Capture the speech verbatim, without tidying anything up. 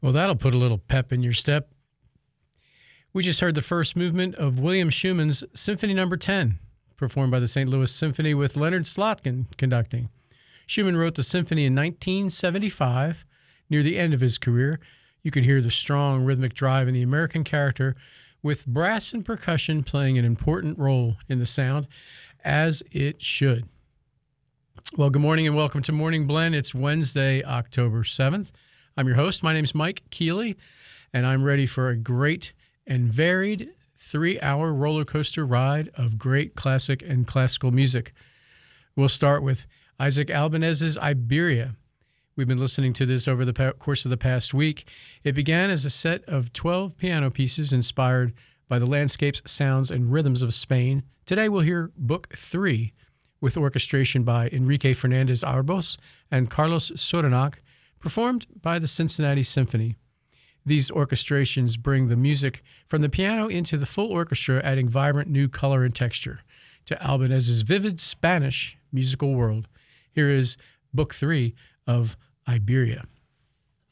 Well, that'll put a little pep in your step. We just heard the first movement of William Schumann's Symphony Number ten, performed by the Saint Louis Symphony with Leonard Slotkin conducting. Schumann wrote the symphony in nineteen seventy-five. Near the end of his career, you could hear the strong rhythmic drive in the American character, with brass and percussion playing an important role in the sound, as it should. Well, good morning and welcome to Morning Blend. It's Wednesday, October seventh. I'm your host. My name's Mike Keeley, and I'm ready for a great and varied three-hour roller coaster ride of great classic and classical music. We'll start with Isaac Albanez's Iberia. We've been listening to this over the pa- course of the past week. It began as a set of twelve piano pieces inspired by the landscapes, sounds, and rhythms of Spain. Today we'll hear Book Three, with orchestration by Enrique Fernandez Arbos and Carlos Soronac, performed by the Cincinnati Symphony. These orchestrations bring the music from the piano into the full orchestra, adding vibrant new color and texture to Albanez's vivid Spanish musical world. Here is Book Three of Iberia.